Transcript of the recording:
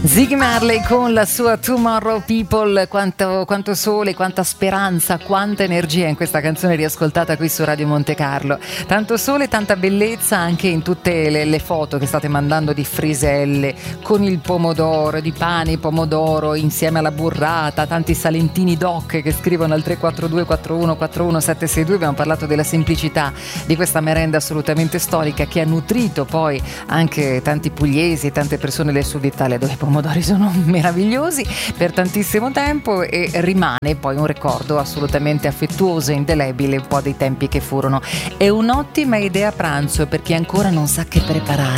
Ziggy Marley con la sua Tomorrow People, quanto sole, quanta speranza, quanta energia in questa canzone riascoltata qui su Radio Monte Carlo. Tanto sole, tanta bellezza anche in tutte le foto che state mandando di friselle con il pomodoro, di pane e pomodoro insieme alla burrata, tanti salentini doc che scrivono al 342 41 41 762. Abbiamo parlato della semplicità di questa merenda assolutamente storica che ha nutrito poi anche tanti pugliesi e tante persone del sud Italia, dove i pomodori sono meravigliosi per tantissimo tempo, e rimane poi un ricordo assolutamente affettuoso e indelebile un po' dei tempi che furono. È un'ottima idea a pranzo per chi ancora non sa che preparare.